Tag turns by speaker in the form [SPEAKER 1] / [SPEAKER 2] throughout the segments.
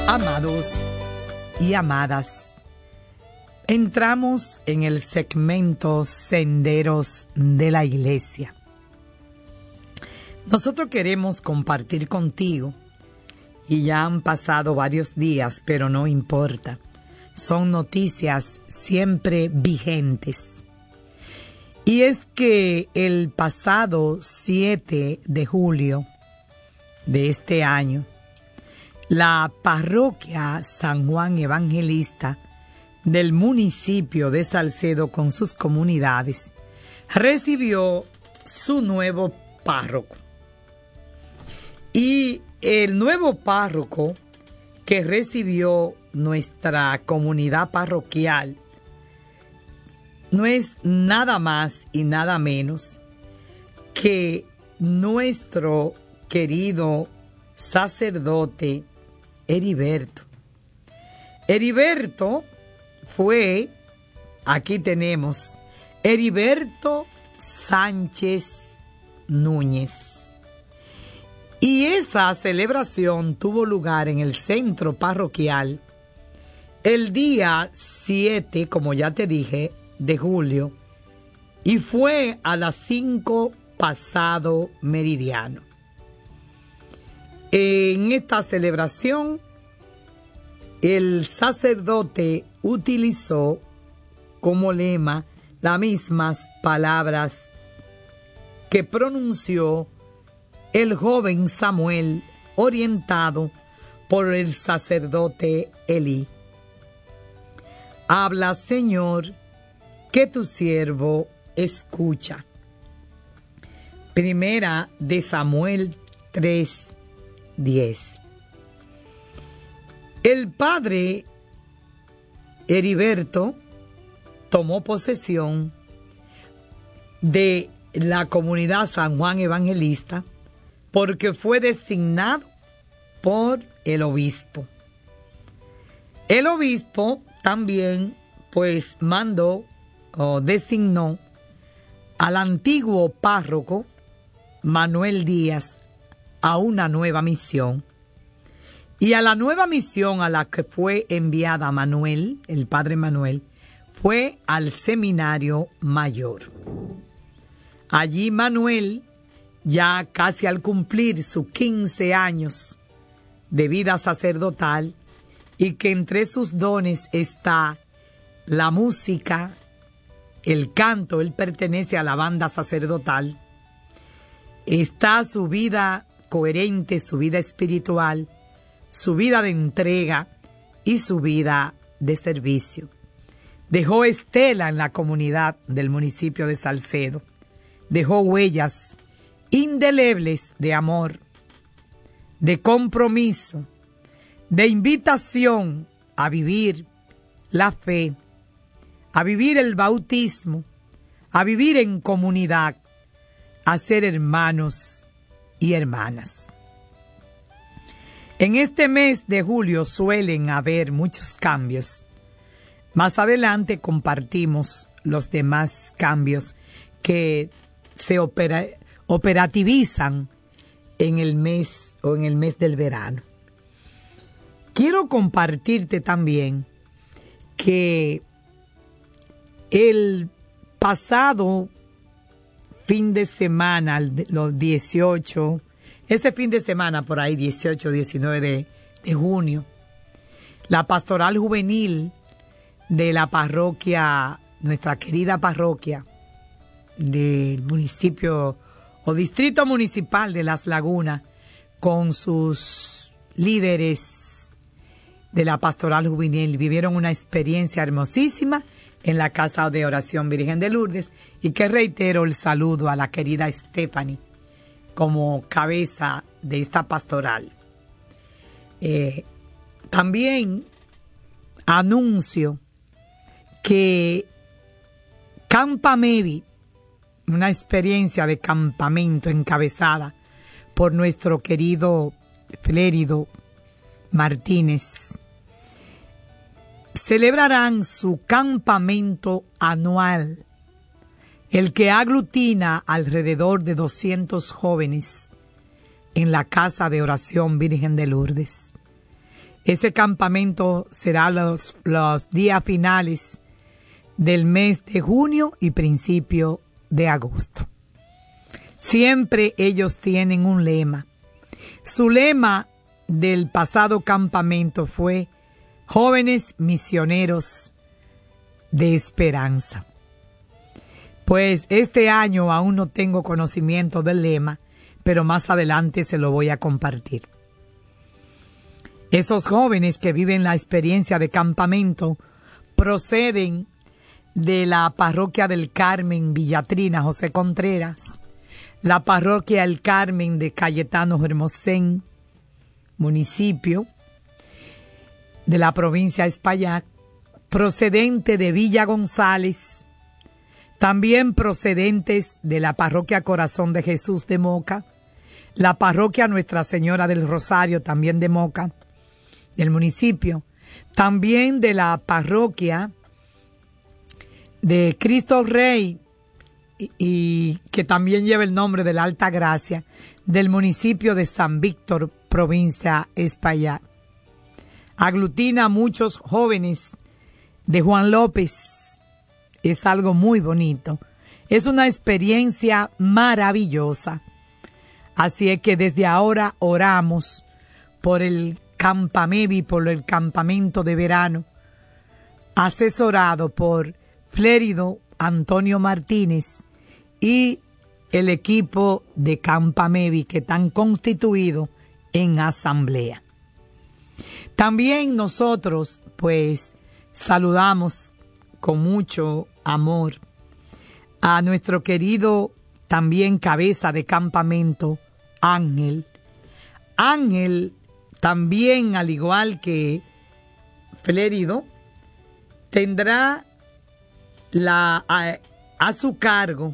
[SPEAKER 1] Amados y amadas, entramos en el segmento Senderos de la Iglesia. Nosotros queremos compartir contigo, y ya han pasado varios días, pero no importa. Son noticias siempre vigentes. Y es que el pasado 7 de julio de este año, la parroquia San Juan Evangelista del municipio de Salcedo con sus comunidades recibió su nuevo párroco. Y el nuevo párroco que recibió nuestra comunidad parroquial no es nada más y nada menos que nuestro querido sacerdote Heriberto. Heriberto fue, aquí tenemos, Heriberto Sánchez Núñez. Y esa celebración tuvo lugar en el centro parroquial el día 7, como ya te dije, de julio, y fue a las 5 pasado meridiano. En esta celebración, el sacerdote utilizó como lema las mismas palabras que pronunció el joven Samuel, orientado por el sacerdote Elí. Habla, Señor, que tu siervo escucha. Primera de Samuel 3:10. El padre Heriberto tomó posesión de la comunidad San Juan Evangelista porque fue designado por el obispo. El obispo también pues mandó o designó al antiguo párroco Manuel Díaz a una nueva misión. Y a la nueva misión a la que fue enviada Manuel, el padre Manuel, fue al seminario mayor. Allí Manuel, ya casi al cumplir sus 15 años de vida sacerdotal, y que entre sus dones está la música, el canto, él pertenece a la banda sacerdotal, está su vida coherente, su vida espiritual, su vida de entrega y su vida de servicio. Dejó estela en la comunidad del municipio de Salcedo. Dejó huellas indelebles de amor, de compromiso, de invitación a vivir la fe, a vivir el bautismo, a vivir en comunidad, a ser hermanos y hermanas. En este mes de julio suelen haber muchos cambios. Más adelante compartimos los demás cambios que se operativizan en el mes o en el mes del verano. Quiero compartirte también que el pasado fin de semana, los 18, ese fin de semana por ahí, 18, 19 de junio, la pastoral juvenil de la parroquia, nuestra querida parroquia del municipio o distrito municipal de Las Lagunas, con sus líderes de la pastoral juvenil, vivieron una experiencia hermosísima en la Casa de Oración Virgen de Lourdes, y que reitero el saludo a la querida Stephanie como cabeza de esta pastoral. También anuncio que Campamevi, una experiencia de campamento encabezada por nuestro querido Flérido Martínez, celebrarán su campamento anual, el que aglutina alrededor de 200 jóvenes en la Casa de Oración Virgen de Lourdes. Ese campamento será los días finales del mes de junio y principio de agosto. Siempre ellos tienen un lema. Su lema del pasado campamento fue Jóvenes Misioneros de Esperanza. Pues este año aún no tengo conocimiento del lema, pero más adelante se lo voy a compartir. Esos jóvenes que viven la experiencia de campamento proceden de la parroquia del Carmen, Villatrina, José Contreras, la parroquia El Carmen de Cayetano Hermosén, municipio de la provincia de Espaillat, procedente de Villa González, también procedentes de la parroquia Corazón de Jesús de Moca, la parroquia Nuestra Señora del Rosario, también de Moca, del municipio, también de la parroquia de Cristo Rey, y que también lleva el nombre de la Alta Gracia, del municipio de San Víctor, provincia Espaillat. Aglutina a muchos jóvenes de Juan López. Es algo muy bonito. Es una experiencia maravillosa. Así es que desde ahora oramos por el Campamevi, por el campamento de verano, asesorado por Flérido Antonio Martínez y el equipo de Campamevi, que están constituidos en asamblea. También nosotros, pues, saludamos con mucho amor a nuestro querido también cabeza de campamento, Ángel. Ángel también, al igual que Flérido, tendrá a su cargo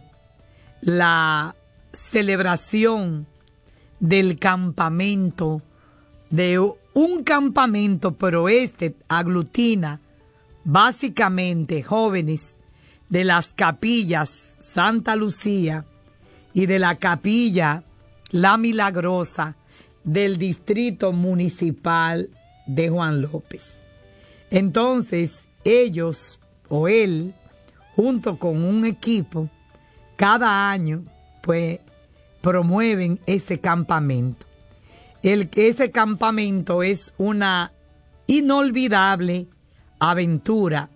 [SPEAKER 1] la celebración del campamento, de un campamento, pero este aglutina básicamente jóvenes de las capillas Santa Lucía y de la capilla La Milagrosa del distrito municipal de Juan López. Entonces ellos o él, junto con un equipo, cada año pues promueven ese campamento. Ese campamento es una inolvidable aventura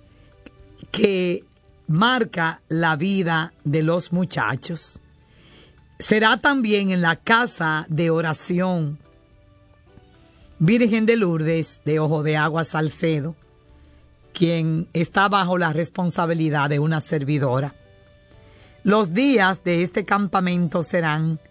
[SPEAKER 1] que marca la vida de los muchachos. Será también en la casa de oración Virgen de Lourdes de Ojo de Agua Salcedo, quien está bajo la responsabilidad de una servidora. Los días de este campamento serán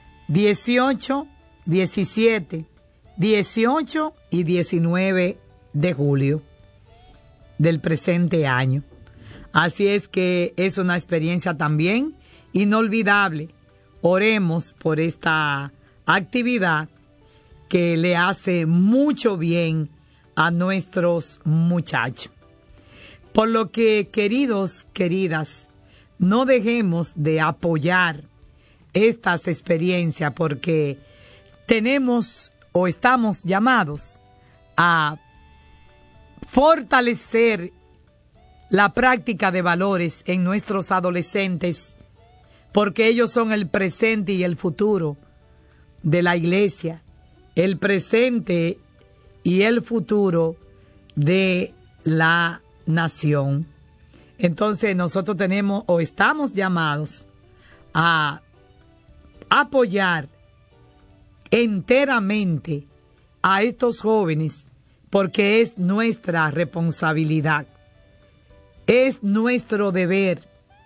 [SPEAKER 1] 18, 17, 18 y 19 de julio del presente año. Así es que es una experiencia también inolvidable. Oremos por esta actividad que le hace mucho bien a nuestros muchachos. Por lo que, queridos, queridas, no dejemos de apoyar estas experiencias, porque tenemos o estamos llamados a fortalecer la práctica de valores en nuestros adolescentes, porque ellos son el presente y el futuro de la iglesia, el presente y el futuro de la nación. Entonces nosotros tenemos o estamos llamados a apoyar enteramente a estos jóvenes, porque es nuestra responsabilidad, es nuestro deber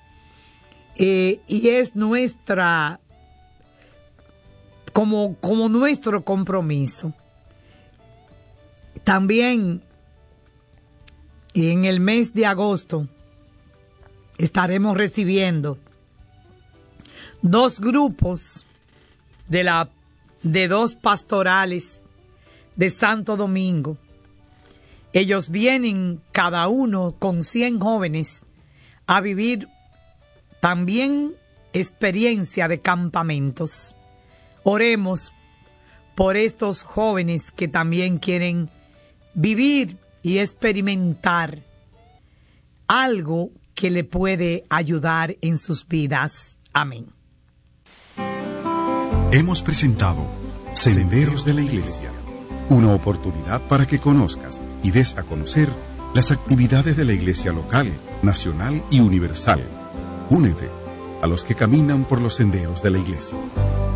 [SPEAKER 1] y es nuestra como nuestro compromiso. También en el mes de agosto estaremos recibiendo 2 grupos de 2 pastorales de Santo Domingo. Ellos vienen cada uno con 100 jóvenes a vivir también experiencia de campamentos. Oremos por estos jóvenes que también quieren vivir y experimentar algo que le puede ayudar en sus vidas. Amén.
[SPEAKER 2] Hemos presentado Senderos de la Iglesia, una oportunidad para que conozcas y des a conocer las actividades de la Iglesia local, nacional y universal. Únete a los que caminan por los senderos de la Iglesia.